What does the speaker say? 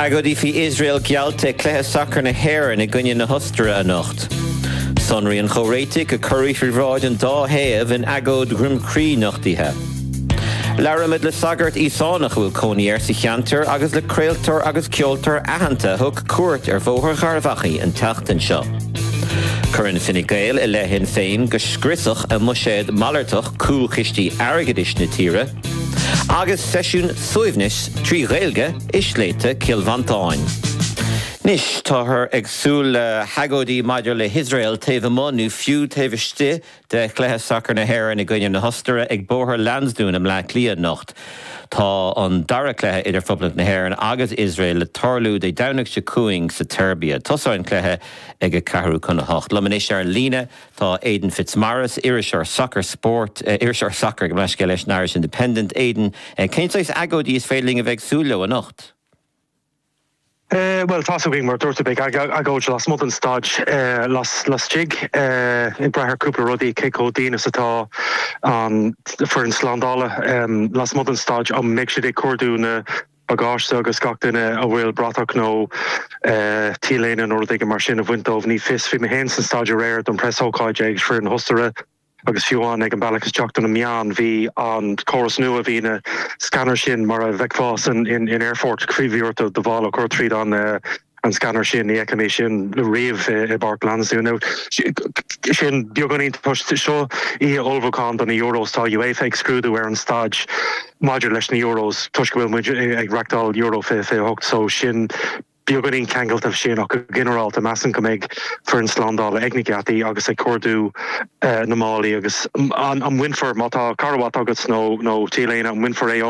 Agodi fi Israel gealte cléthe sacr na héir na gunne na hostere a nocht. Sonri an choréitic a curry fi ráid an dá héamh in agod grimcrí nochtíthe. Laramid le sagart ísánach bhfuil cóníar sa cheantar agus le créaltar agus ceoltar ahananta thug cuairt bhóthar gharmhachaí an teachtain seo. Curann Fine Gael I leithin féin go scriosach a muséad malartach cúl chistí airgeadis na tíre, agus seisiún suaimhnis trí Ghaeilge isléite Kilvantáin. Nis táthar agsúil hagódí maidir le Israel taobh amánú fiú taobhiste de cléthe sacr na héir na gcuine na hostere ag bóthar Lansdún am le Cliath nocht. Tá an dara cléthe idir phoblacht na héir agus Israel le tarlú de dawnach se cuaing sa Turbia. Tosáin cléthe ag a carú chuna hocht. Lamanéis ar líne tá Aidan Fitzmaurice, Irish ar soccer sport, Irish ar soccer go meisce leis an Irish Independent. Aidan, céinteáis agódí is féiling a bheith súla a nocht? Well, tá wing mar dúirta big agóid las mud an stad las jig in brethir cúpla rudaí céicó daoine atá for an slandála las mud an stad am méid siad é cuardú na bagáiste agus gach duine a bhfuil bratach nó tíléine nó ag mar sin a bhaintómh ní fis fi me hen san staidir réir don presóáid ag for an hostere agus fiúán ag an bailachas teachtain na meán bhí an choras nua a bhí na scanner sin mar a bheicfás in airfort críomhíorta de bhála chuir tríd an scanner sin ní eicemé sin riamh I Bart Lansdún. Sin beagganín post seo í olbhacán don na Euros tá UEFA ag scrúdú ar an stad maidir leis na Euros tuisc bhfuil muid ag reachtáil Euro fé hocht so sin beagganín ceangailt of sin ach generalta meassan go méid for an slandála eagnigeataí agus ag cuardú na Málaí agus an winfor mátá Caravate agus nó tíléine an winfor é